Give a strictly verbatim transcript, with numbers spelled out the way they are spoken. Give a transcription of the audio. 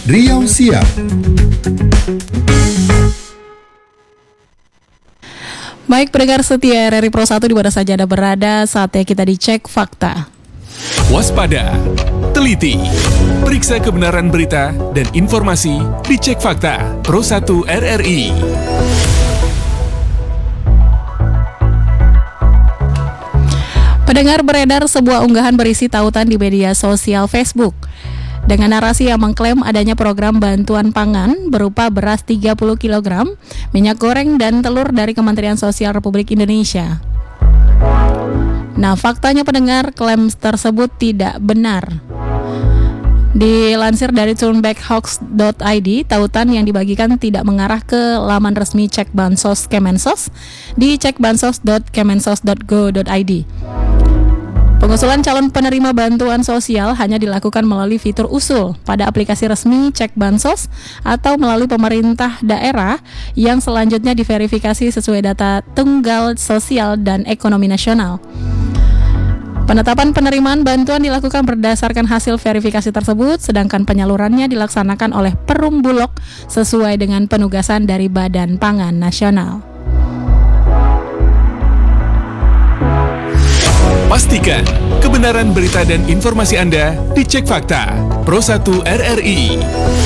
Riau Siap. Baik pendengar setia R R I Pro satu di mana saja Anda berada, saatnya kita dicek fakta. Waspada, teliti, periksa kebenaran berita dan informasi di Cek Fakta Pro satu R R I. Pendengar, beredar sebuah unggahan berisi tautan di media sosial Facebook dengan narasi yang mengklaim adanya program bantuan pangan berupa beras tiga puluh kilogram, minyak goreng, dan telur dari Kementerian Sosial Republik Indonesia. Nah, faktanya pendengar, klaim tersebut tidak benar. Dilansir dari turnbackhoax dot i d, tautan yang dibagikan tidak mengarah ke laman resmi Cek Bansos Kemensos di cek bansos dot kemensos dot go dot i d. Pengusulan calon penerima bantuan sosial hanya dilakukan melalui fitur usul pada aplikasi resmi Cek Bansos atau melalui pemerintah daerah yang selanjutnya diverifikasi sesuai data tunggal sosial dan ekonomi nasional. Penetapan penerimaan bantuan dilakukan berdasarkan hasil verifikasi tersebut, sedangkan penyalurannya dilaksanakan oleh Perum Bulog sesuai dengan penugasan dari Badan Pangan Nasional. Pastikan kebenaran berita dan informasi Anda di Cek Fakta Pro satu R R I.